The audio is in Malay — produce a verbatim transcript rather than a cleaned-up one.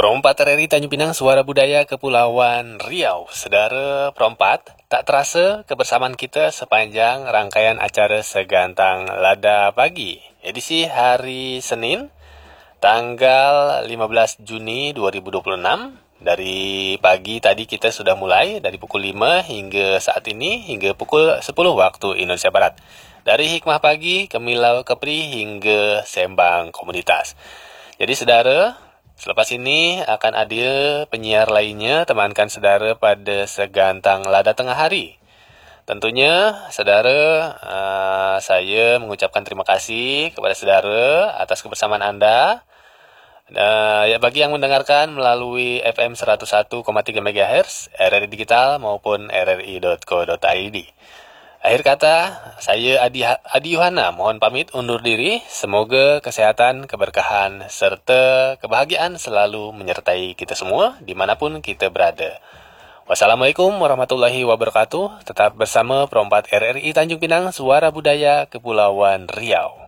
Perompat R R I Tanjung Pinang, Suara Budaya Kepulauan Riau. Saudara perompat, tak terasa kebersamaan kita sepanjang rangkaian acara Segantang Lada Pagi. Edisi hari Senin, tanggal lima belas Juni dua ribu dua puluh enam. Dari pagi tadi kita sudah mulai, dari pukul lima hingga saat ini, hingga pukul sepuluh waktu Indonesia Barat. Dari Hikmah Pagi, Kemilau Kepri hingga Sembang Komunitas. Jadi saudara, selepas ini akan ada penyiar lainnya temankan saudara pada Segantang Lada Tengah Hari. Tentunya saudara, uh, saya mengucapkan terima kasih kepada saudara atas kebersamaan Anda. Uh, ya, bagi yang mendengarkan melalui F M seratus satu koma tiga MHz, R R I Digital maupun r r i dot co dot i d. Akhir kata, saya Adi, Adi Yohana mohon pamit undur diri. Semoga kesehatan, keberkahan, serta kebahagiaan selalu menyertai kita semua dimanapun kita berada. Wassalamualaikum warahmatullahi wabarakatuh. Tetap bersama Perompat R R I Tanjung Pinang, Suara Budaya Kepulauan Riau.